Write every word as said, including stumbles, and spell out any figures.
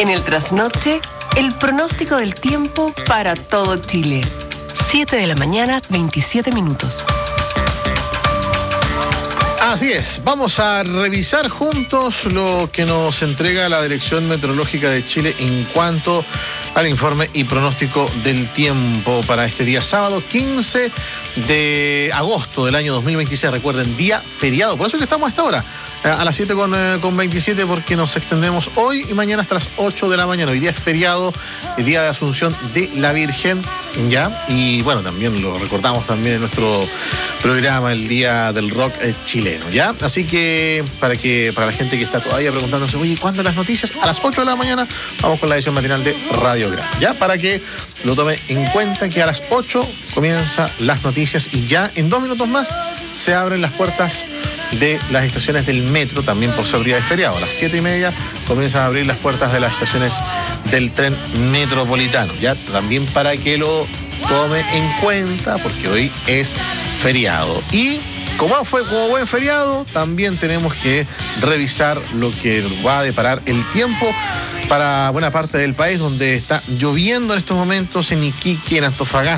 En el trasnoche, el pronóstico del tiempo para todo Chile. siete de la mañana, veintisiete minutos. Así es, vamos a revisar juntos lo que nos entrega la Dirección Meteorológica de Chile en cuanto al informe y pronóstico del tiempo para este día sábado quince de agosto del año dos mil veintiséis. Recuerden, día feriado, por eso es que estamos a esta hora, a las siete con veintisiete, porque nos extendemos hoy y mañana hasta las ocho de la mañana. Hoy día es feriado, el día de Asunción de la Virgen, ¿ya? Y bueno, también lo recordamos también en nuestro programa, el Día del Rock chileno, ¿ya? Así que para que para la gente que está todavía preguntándose, oye, ¿cuándo las noticias? A las ocho de la mañana vamos con la edición matinal de Radio Gran, ¿ya? Para que lo tome en cuenta que a las ocho comienzan las noticias y ya en dos minutos más se abren las puertas de las estaciones del metro, también por ser día de feriado. A las siete y media comienzan a abrir las puertas de las estaciones del tren metropolitano, ¿ya? También para que lo tome en cuenta, porque hoy es feriado. Y como fue como buen feriado, también tenemos que revisar lo que va a deparar el tiempo para buena parte del país, donde está lloviendo en estos momentos en Iquique, en Antofagasta.